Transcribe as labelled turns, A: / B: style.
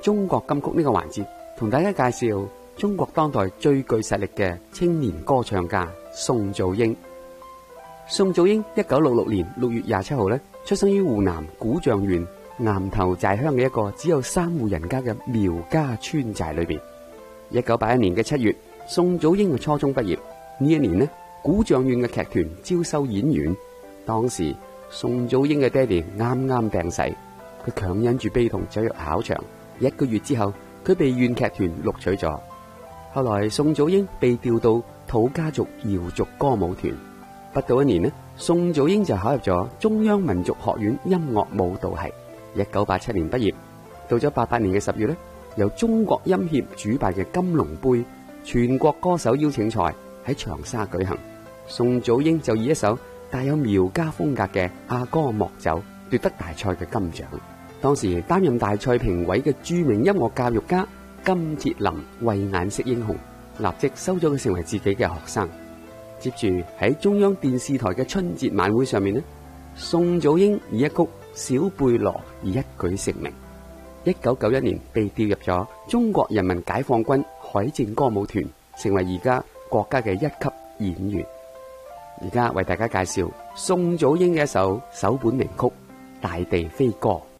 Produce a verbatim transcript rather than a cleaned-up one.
A: 中國金曲呢個環節，同大家介紹中國當代最具實力嘅青年歌唱家宋祖英。宋祖英一九六六年六月廿七號咧，出生於湖南古丈縣岩頭寨鄉嘅一個只有三戶人家嘅苗家村寨裏邊。一九八一年嘅七月，宋祖英嘅初中畢業。呢一年呢，古丈縣嘅劇團招收演員。當時宋祖英嘅爹哋啱啱病逝，佢強忍住悲痛走入考場。一個月之後，佢被縣劇團錄取咗。後來宋祖英被調到土家族瑤族歌舞團。不到一年呢，宋祖英就考入咗中央民族學院音樂舞蹈系。一九八七年畢業。到咗八八年嘅十月呢，由中國音協主辦嘅金龍杯全國歌手邀請賽喺長沙舉行。宋祖英就以一首帶有苗家風格嘅《阿哥莫走》奪得大賽嘅金獎。當時擔任大賽評委嘅著名音樂教育家金鐵林慧眼識英雄，立即收咗佢成為自己嘅學生。接住喺中央電視台嘅春節晚會上面呢，宋祖英以一曲《小貝羅》而一舉成名。一九九一年被調入咗中國人民解放軍海政歌舞團，成為而家國家嘅一級演員。而家為大家介紹宋祖英嘅一首首本名曲《大地飛歌》。